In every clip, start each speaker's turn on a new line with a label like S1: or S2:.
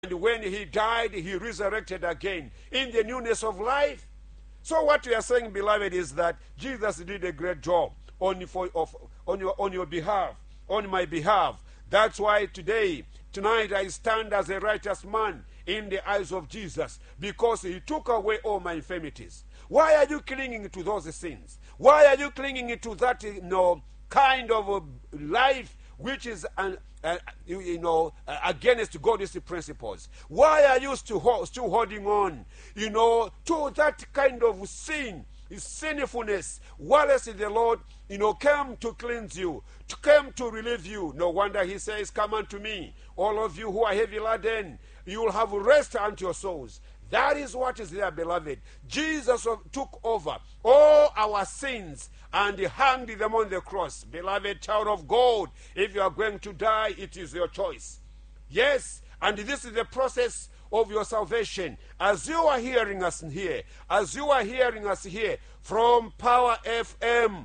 S1: And when he died, he resurrected again in the newness of life. So what we are saying, beloved, is that Jesus did a great job on your behalf, on my behalf. That's why tonight I stand as a righteous man in the eyes of Jesus, because he took away all my infirmities. Why are you clinging to those sins? Why are you clinging to that kind of life which is against God's principles? Why are you still holding on to that kind of sin, sinfulness, whereas the Lord came to cleanse you, came to relieve you? No wonder he says, come unto me, all of you who are heavy laden, you will have rest unto your souls. That is what is there, beloved. Jesus took over all our sins and he hanged them on the cross. Beloved child of God, if you are going to die, it is your choice. Yes, and this is the process of your salvation. As you are hearing us here, from Power FM,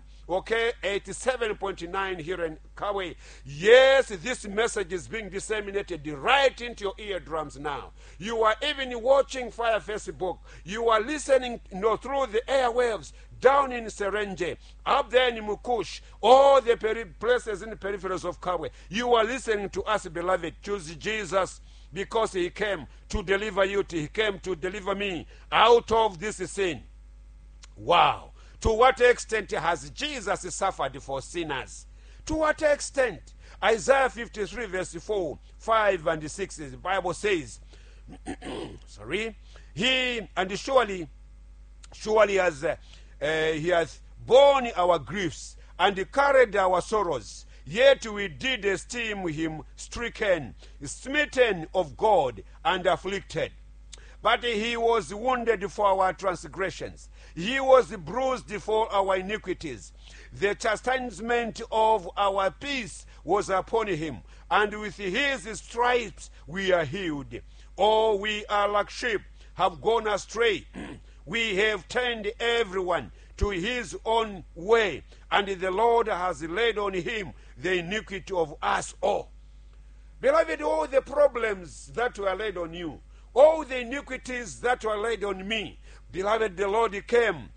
S1: 87.9 here in Kawe. Yes, this message is being disseminated right into your eardrums now. You are even watching via Facebook. You are listening through the airwaves down in Serenge, up there in Mukush, all the places in the peripheries of Kawe. You are listening to us, beloved. Choose Jesus, because he came to deliver you. He came to deliver me out of this sin. Wow. To what extent has Jesus suffered for sinners? To what extent? Isaiah 53 verse 4, 5 and 6, the Bible says, surely as he hath borne our griefs and carried our sorrows, yet we did esteem him stricken, smitten of God, and afflicted. But he was wounded for our transgressions. He was bruised for our iniquities. The chastisement of our peace was upon him, and with his stripes we are healed. All we are like sheep, have gone astray. We have turned everyone to his own way, and the Lord has laid on him the iniquity of us all. Beloved, all the problems that were laid on you, all the iniquities that were laid on me, beloved, the Lord came,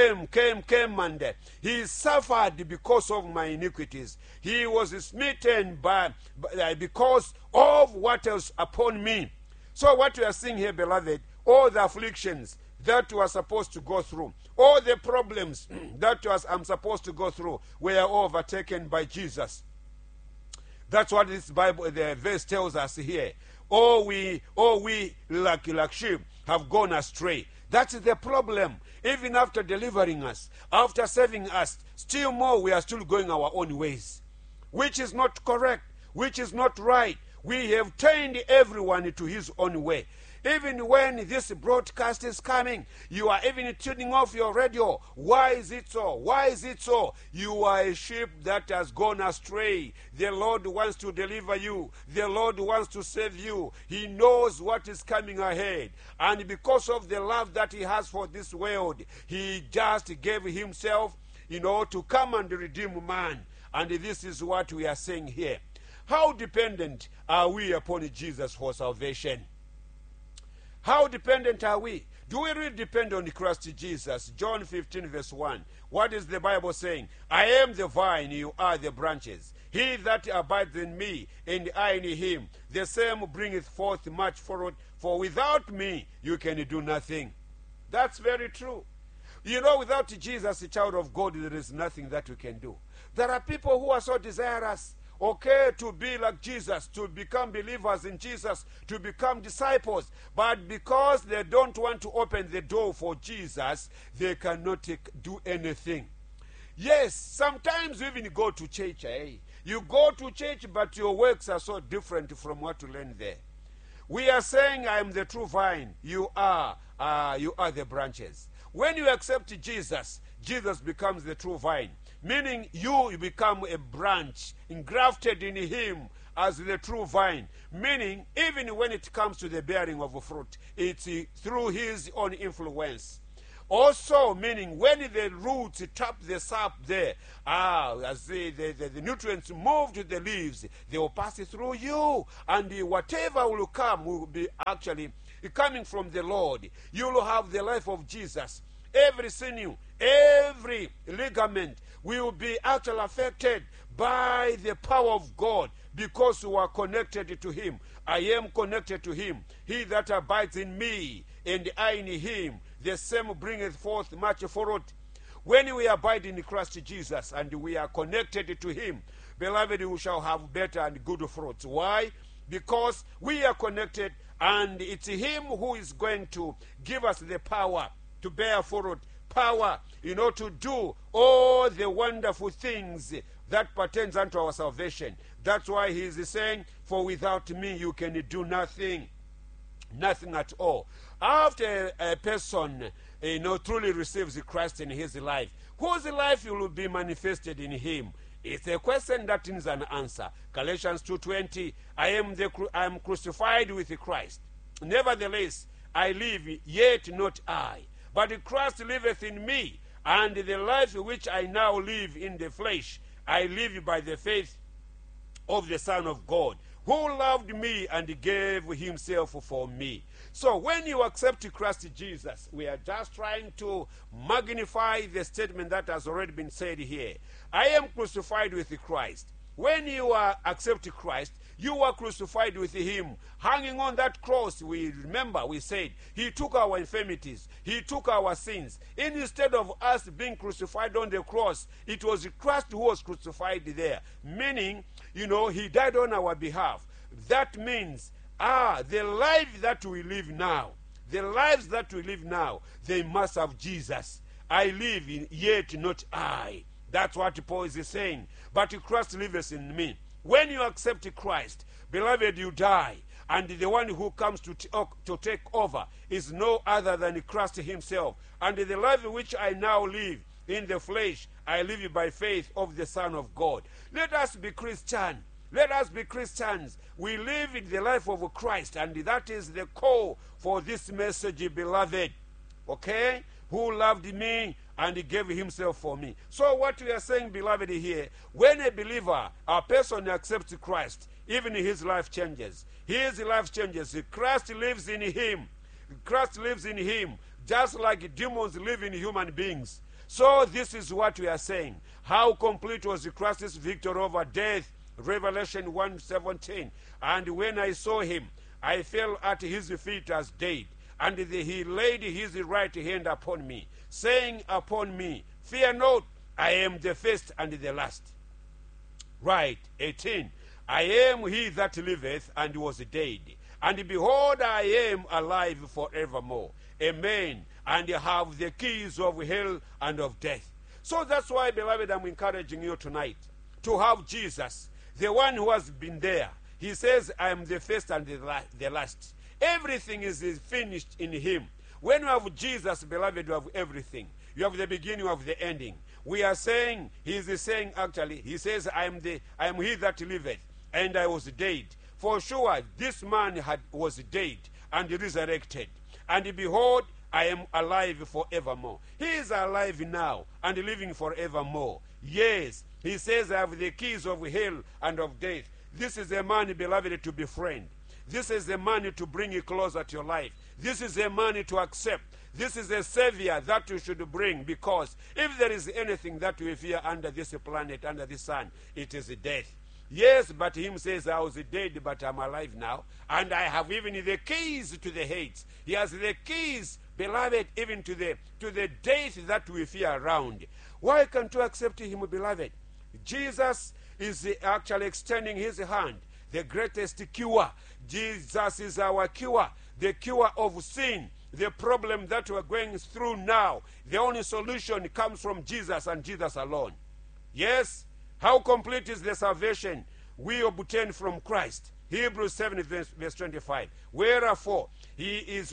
S1: and he suffered because of my iniquities. He was smitten because of what was upon me. So what we are seeing here, beloved, all the afflictions that we are supposed to go through, all the problems that I'm supposed to go through, were overtaken by Jesus. That's what this Bible, the verse tells us here. All we like sheep have gone astray. That's the problem. Even after delivering us, after saving us, still more we are still going our own ways, which is not correct, which is not right. We have turned everyone to his own way. Even when this broadcast is coming, you are even tuning off your radio. Why is it so? Why is it so? You are a sheep that has gone astray. The Lord wants to deliver you. The Lord wants to save you. He knows what is coming ahead. And because of the love that he has for this world, he just gave himself, to come and redeem man. And this is what we are saying here. How dependent are we upon Jesus for salvation? How dependent are we? Do we really depend on Christ Jesus? John 15 verse 1. What is the Bible saying? I am the vine, you are the branches. He that abides in me, and I in him, the same bringeth forth much fruit, for without me you can do nothing. That's very true. Without Jesus, a child of God, there is nothing that we can do. There are people who are so desirous, to be like Jesus, to become believers in Jesus, to become disciples. But because they don't want to open the door for Jesus, they cannot do anything. Yes, sometimes you even go to church. You go to church, but your works are so different from what you learn there. We are saying, I am the true vine. You are the branches. When you accept Jesus, Jesus becomes the true vine. Meaning you become a branch engrafted in him as the true vine. Meaning even when it comes to the bearing of fruit, it's through his own influence. Also, meaning when the roots tap the sap there, as the nutrients move to the leaves, they will pass through you, and whatever will come will be actually coming from the Lord. You will have the life of Jesus. Every sinew, every ligament will be actually affected by the power of God, because you are connected to him. I am connected to him. He that abides in me, and I in him, the same bringeth forth much fruit. When we abide in Christ Jesus and we are connected to him, beloved, we shall have better and good fruits. Why? Because we are connected, and it's him who is going to give us the power to bear fruit, power, to do all the wonderful things that pertains unto our salvation. That's why he is saying, for without me you can do nothing. Nothing at all. After a person truly receives Christ in his life, whose life will be manifested in him? It's a question that needs an answer. Galatians 2:20, I am crucified with Christ. Nevertheless, I live, yet not I, but Christ liveth in me, and the life which I now live in the flesh, I live by the faith of the Son of God, who loved me and gave himself for me. So when you accept Christ Jesus, we are just trying to magnify the statement that has already been said here. I am crucified with Christ. When you accept Christ, you are crucified with him. Hanging on that cross, we said, he took our infirmities, he took our sins. Instead of us being crucified on the cross, it was Christ who was crucified there. Meaning, he died on our behalf. That means, the life that we live now, the lives that we live now, they must have Jesus. I live, yet not I. That's what Paul is saying. But Christ lives in me. When you accept Christ, beloved, you die. And the one who comes to take over is no other than Christ himself. And the life which I now live in the flesh, I live by faith of the Son of God. Let us be Christian. Let us be Christians. We live in the life of Christ, and that is the call for this message, beloved. Okay? Who loved me and gave himself for me. So what we are saying, beloved, here, when a believer, a person accepts Christ, even his life changes. His life changes. Christ lives in him. Christ lives in him, just like demons live in human beings. So this is what we are saying. How complete was Christ's victory over death? Revelation 1:17. And when I saw him, I fell at his feet as dead. And he laid his right hand upon me, saying upon me, fear not, I am the first and the last. Right, 18. I am he that liveth and was dead, and behold, I am alive forevermore. Amen. And have the keys of hell and of death. So that's why, beloved, I'm encouraging you tonight to have Jesus, the one who has been there. He says, I am the first and the last. Everything is finished in him. When you have Jesus, beloved, you have everything. You have the beginning, you have the ending. We are saying, he is saying actually, he says, I am he that liveth, and I was dead. For sure, this man was dead and resurrected. And behold, I am alive forevermore. He is alive now and living forevermore. Yes, he says, I have the keys of hell and of death. This is a man, beloved, to befriend. This is a man to bring you closer to your life. This is a man to accept. This is a savior that you should bring, because if there is anything that we fear under this planet, under the sun, it is death. Yes, but him says, I was dead, but I'm alive now, and I have even the keys to the Hades. He has the keys, beloved, even to the death that we fear around. Why can't you accept him, beloved? Jesus is actually extending his hand, the greatest cure. Jesus is our cure, the cure of sin, the problem that we're going through now. The only solution comes from Jesus and Jesus alone. Yes, how complete is the salvation we obtain from Christ? Hebrews 7 verse 25. Wherefore he is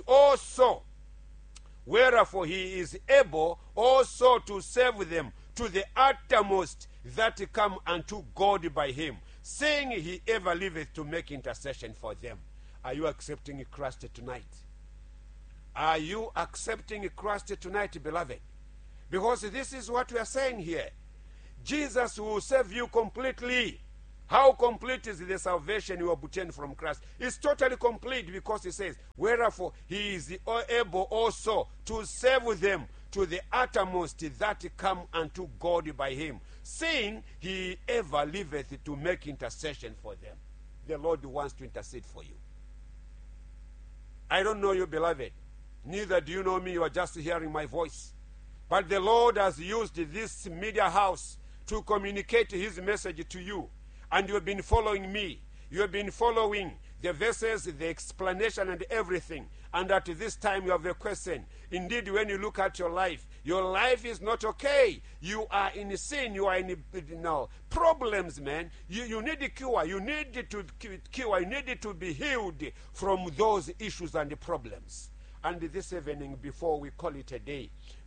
S1: able also to save them to the uttermost that come unto God by him, saying he ever liveth to make intercession for them. Are you accepting Christ tonight? Are you accepting Christ tonight, beloved? Because this is what we are saying here. Jesus will save you completely. How complete is the salvation you obtain from Christ? It's totally complete, because he says, wherefore he is able also to save them to the uttermost that come unto God by him, seeing he ever liveth to make intercession for them. The Lord wants to intercede for you. I don't know you, beloved. Neither do you know me. You are just hearing my voice. But the Lord has used this media house to communicate his message to you. And you have been following me. You have been following the verses, the explanation, and everything. And at this time you have a question. Indeed, when you look at your life is not okay. You are in sin. You are in problems, man. You need a cure. You need to cure. You need to be healed from those issues and problems. And this evening, before we call it a day,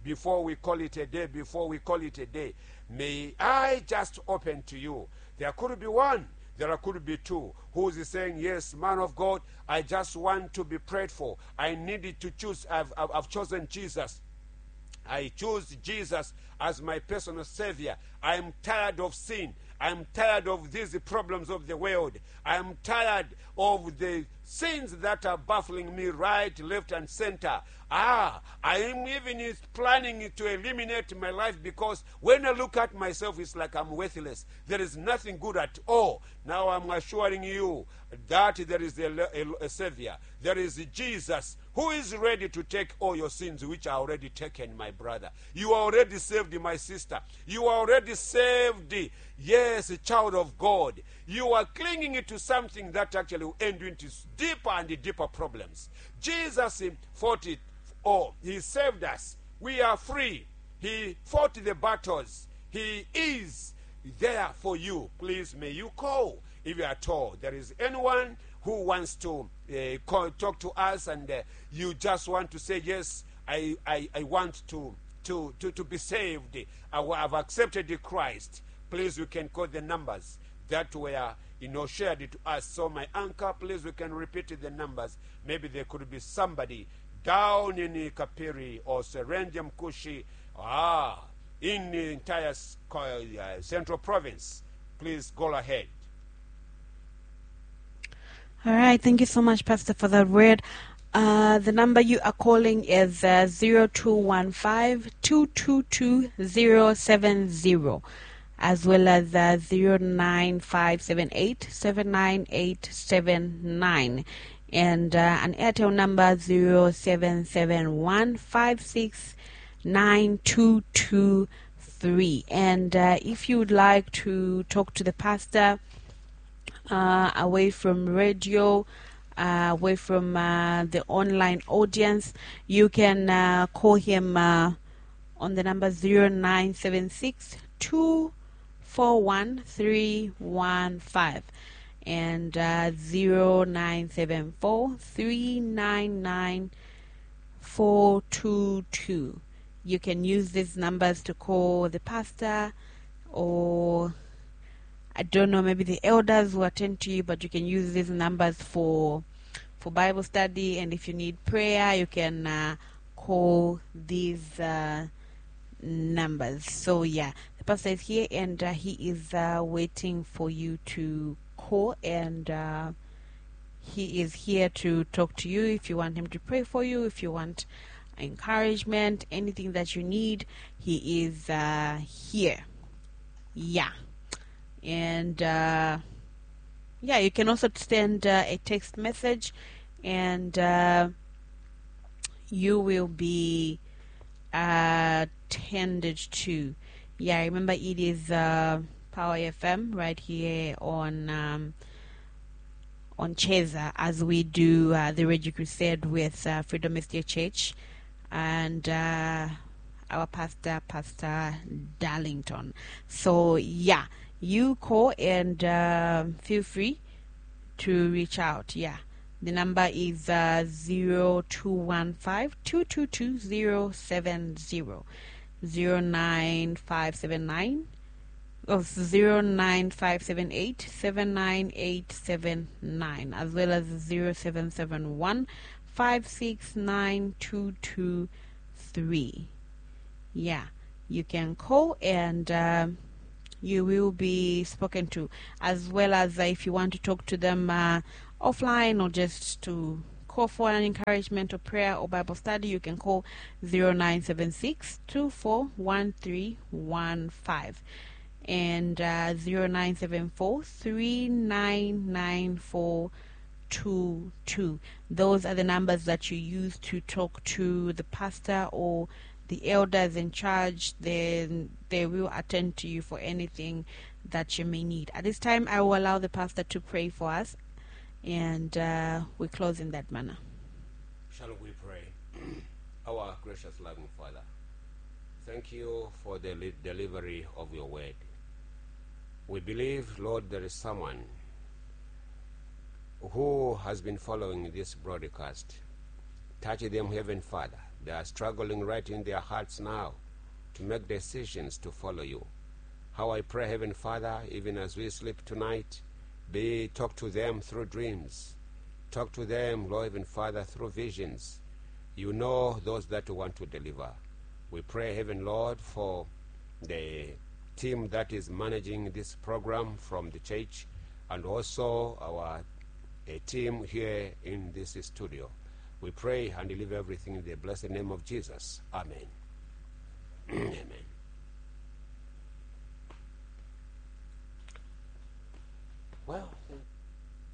S1: may I just open to you. There could be one, there could be two, who is saying, yes, man of God, I just want to be prayed for. I needed to choose. I've chosen Jesus. I choose Jesus as my personal Savior. I am tired of sin. I am tired of these problems of the world. I am tired of the sins that are baffling me right, left, and center. I am even planning to eliminate my life, because when I look at myself, it's like I'm worthless. There is nothing good at all. Now I'm assuring you that there is a Savior. There is Jesus, who is ready to take all your sins, which are already taken, my brother. You are already saved, my sister. You are already saved. Yes, a child of God. You are clinging to something that actually will end into deeper and deeper problems. Jesus fought it all. He saved us. We are free. He fought the battles. He is there for you. Please, may you call if you are told there is anyone who wants to talk to us, and you just want to say, yes, I want to be saved. I've accepted Christ. Please, you can call the numbers that were shared to us. So my anchor, please, we can repeat the numbers. Maybe there could be somebody down in Kapiri or Serengem Kushi, in the entire central province. Please go ahead.
S2: All right, thank you so much, Pastor, for that word. The number you are calling is 0215-222-070, as well as 09578-79879, and an Airtel number 0771569223. And if you would like to talk to the pastor away from radio, away from the online audience, you can call him on the number 0976-241-315 and 0974-399-422. You can use these numbers to call the pastor, or I don't know, maybe the elders who attend to you, but you can use these numbers for Bible study. And if you need prayer, you can call these numbers. So yeah, the pastor is here, and he is waiting for you to call, and he is here to talk to you. If you want him to pray for you, if you want encouragement, anything that you need, he is here. Yeah. And you can also send a text message, and you will be tended to. Yeah, remember, it is Power FM right here on Cheza, as we do the Radio Crusade with Freedom Estate Church and our pastor, Pastor Darlington. So yeah, you call and feel free to reach out. Yeah, the number is 0215-222-070, 09579 09578-79879, as well as 0771 56923. Yeah, you can call and you will be spoken to, as well as if you want to talk to them offline or just to call for an encouragement or prayer or Bible study, you can call 0976 241315 and 0974 399422. Those are the numbers that you use to talk to the pastor or the elders in charge. Then they will attend to you for anything that you may need. At this time, I will allow the pastor to pray for us, and we close in that manner.
S1: Shall we pray? Our gracious loving Father, thank you for the delivery of your word. We believe, Lord, there is someone who has been following this broadcast. Touch them, Heaven Father. They are struggling right in their hearts now to make decisions to follow you. How I pray, Heaven Father, even as we sleep tonight, talk to them through dreams. Talk to them, Lord, Heaven Father, through visions. You know those that you want to deliver. We pray, Heaven Lord, for the team that is managing this program from the church, and also our team here in this studio. We pray and leave everything in the blessed name of Jesus. Amen. Amen. Well,